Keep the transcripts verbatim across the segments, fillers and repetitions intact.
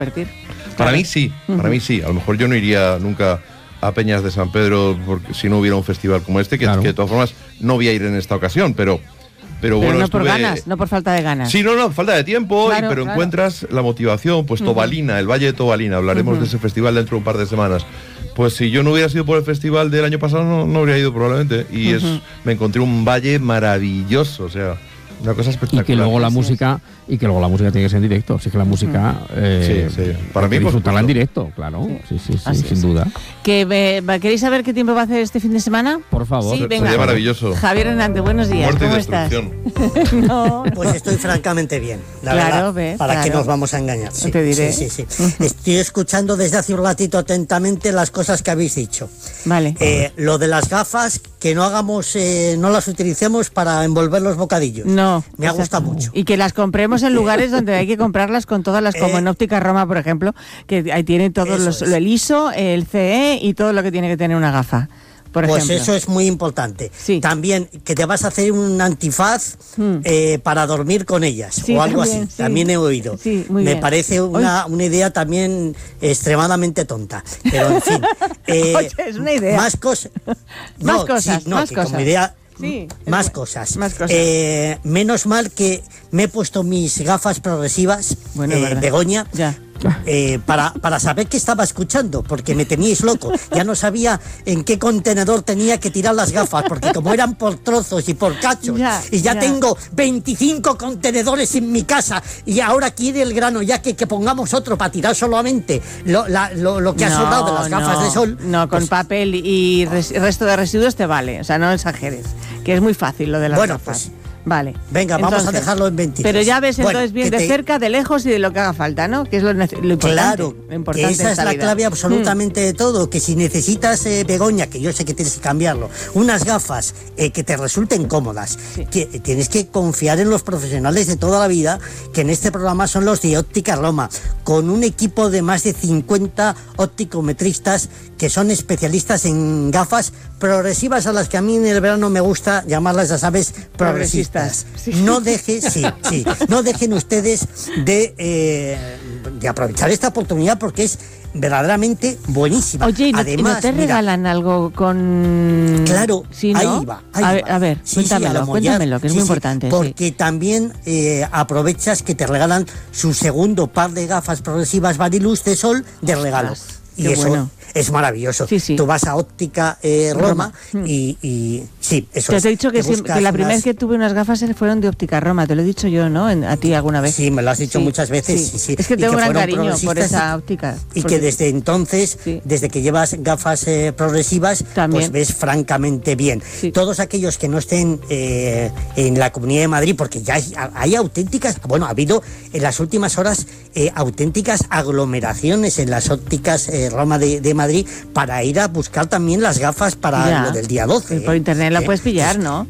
Invertir. Para Claro. mí sí, para Ujú. mí sí. A lo mejor yo no iría nunca a Peñas de San Pedro porque si no hubiera un festival como este, que, Claro. que de todas formas no voy a ir en esta ocasión, pero, pero, Pero bueno, no por estuve... ganas, no por falta de ganas. Sí, no, no, falta de tiempo, Claro, y, pero claro. encuentras la motivación, pues Tobalina, el Valle de Tobalina, hablaremos Ujú. de ese festival dentro de un par de semanas. Pues si yo no hubiera sido por el festival del año pasado, no, no habría ido probablemente. Y Ujú. es me encontré un valle maravilloso, o sea, una cosa Y espectacular. que luego la Así música y que luego la música tiene que ser en directo. Así que la música eh, Sí, sí. Para hay mí, que por disfrutarla en supuesto. directo, claro. Sí, sí, sí, Así sin es. duda. Que, eh, va- ¿Queréis saber qué tiempo va a hacer este fin de semana? Por favor. Sí, Se- venga. Sería maravilloso. Javier Hernández, buenos días. Muerte y ¿Cómo estás? destrucción. No. Pues estoy francamente bien, la Claro, verdad. ves, ¿Para claro. qué nos vamos a engañar? Sí, Te diré. sí, sí, sí. Estoy escuchando desde hace un ratito atentamente las cosas que habéis dicho. Vale. Eh, lo de las gafas, que no hagamos, eh, no las utilicemos para envolver los bocadillos. No. Me ha exacto. gustado mucho. Y que las compremos en lugares donde hay que comprarlas con todas las, como Eh, en Óptica Roma, por ejemplo, que ahí tiene todos eso los, es. el I S O, el C E y todo lo que tiene que tener una gafa, por Pues ejemplo. eso es muy importante. Sí. También que te vas a hacer un antifaz Hmm. eh, para dormir con ellas Sí, o algo también, así. sí. También he oído. Sí, muy Me bien. parece una, una idea también extremadamente tonta. Pero en fin. eh, Oye, es una idea. Más cosas. Más cosas, más que cosas. Como idea, Sí, es más bu- cosas. más cosas. Eh, menos mal que me he puesto mis gafas progresivas, Bueno, eh, verdad. Begoña, Ya. eh, para, para saber qué estaba escuchando, porque me teníais loco. Ya no sabía en qué contenedor tenía que tirar las gafas, porque como eran por trozos y por cachos, Ya, y ya, ya. tengo veinticinco contenedores en mi casa, y ahora quiere el grano ya que, que pongamos otro para tirar solamente lo, la- lo, lo que ha sobrado de las gafas no, de sol. No, con pues, papel y res- resto de residuos te vale. O sea, no exageres. Que es muy fácil lo de las Bueno, gafas. pues, Vale. venga, vamos a Entonces, dejarlo en veintitrés. Pero ya ves Bueno, entonces bien que de te- cerca, de lejos y de lo que haga falta, ¿no? Que es lo, nece- lo importante. Claro, lo que importante esa en es esta la vida. clave absolutamente de todo, que si necesitas, eh, Begoña, que yo sé que tienes que cambiarlo, unas gafas eh, que te resulten cómodas, Sí. que eh, tienes que confiar en los profesionales de toda la vida, que en este programa son los de Óptica Roma, con un equipo de más de cincuenta opticometristas que son especialistas en gafas progresivas, a las que a mí en el verano me gusta llamarlas, ya sabes, progresistas. Progresistas, sí. No dejes, sí, sí, no dejen ustedes de, eh, de aprovechar esta oportunidad porque es verdaderamente buenísima. Oye, ¿y no, y no Además, te mira, regalan algo con...? Claro, Sí, ¿no? ahí va. Ahí a, ver, va. a ver, Sí, sí, cuéntamelo, a lo mollar. cuéntamelo, que es Sí, muy sí, importante. sí. Porque también eh, aprovechas que te regalan su segundo par de gafas progresivas Varilux de sol de regalo. Ostras, Y qué eso bueno. es maravilloso. Sí, sí. Tú vas a Óptica eh, Roma, Roma. Y, y sí, eso Te es. he dicho que, Te sí, buscas que la primera vez unas- que tuve unas gafas fueron de Óptica Roma, te lo he dicho yo, ¿no? En- a ti alguna vez. Sí, me lo has dicho Sí, muchas veces. sí. Sí, sí. Es que Y tengo un gran fueron cariño por progresistas esa y- óptica. Y porque- que desde entonces, Sí. desde que llevas gafas eh, progresivas, También. pues ves francamente bien. Sí. Todos aquellos que no estén eh, en la Comunidad de Madrid, porque ya hay, hay auténticas, bueno, ha habido en las últimas horas eh, auténticas aglomeraciones en las ópticas eh, Roma de, de Madrid para ir a buscar también las gafas para Ya. lo del día doce. Por ¿eh? internet la ¿Eh? puedes pillar, ¿no?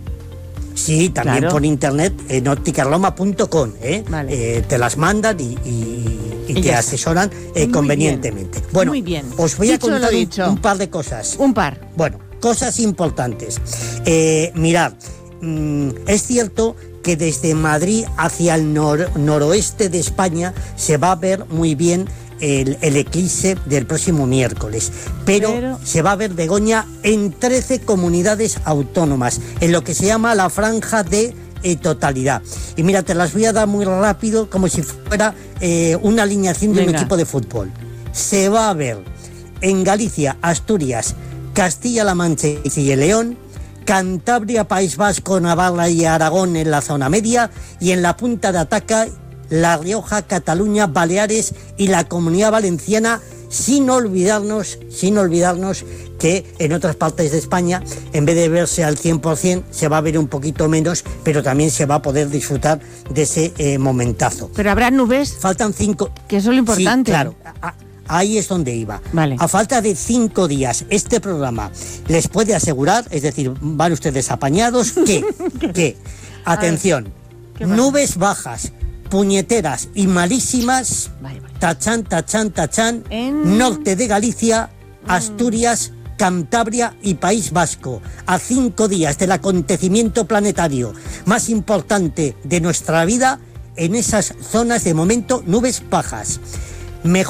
Sí, también Claro. por internet en ópticarloma punto com, ¿eh? Vale. Eh, te las mandan y, y- y Y te ya está. asesoran eh, Muy convenientemente. bien. Bueno, Muy bien. os voy a Dicho lo contar un, dicho. un par de cosas. Un par. Bueno, cosas importantes. Eh, mirad, mm, es cierto que desde Madrid hacia el nor- noroeste de España se va a ver muy bien el, el eclipse del próximo miércoles, pero, Pero- se va a ver, Begoña, en trece comunidades autónomas, en lo que se llama la franja de eh, totalidad. Y mira, te las voy a dar muy rápido, como si fuera eh, una alineación de un Venga. equipo de fútbol. Se va a ver en Galicia, Asturias, Castilla-La Mancha y León, Cantabria, País Vasco, Navarra y Aragón en la zona media, y en la punta de Ataca, La Rioja, Cataluña, Baleares y la Comunidad Valenciana, sin olvidarnos, sin olvidarnos que en otras partes de España, en vez de verse al cien por ciento, se va a ver un poquito menos, pero también se va a poder disfrutar de ese eh, momentazo. Pero habrá nubes, Faltan cinco... que eso es lo importante. Sí, claro. A- Ahí es donde iba. Vale. A falta de cinco días, este programa les puede asegurar, es decir, van ustedes apañados, que, que atención, ¿Qué pasa? nubes bajas, puñeteras y malísimas, Vale, vale. tachán, tachán, tachán, En- norte de Galicia, Asturias, Cantabria y País Vasco, a cinco días del acontecimiento planetario más importante de nuestra vida, en esas zonas de momento nubes bajas. mejor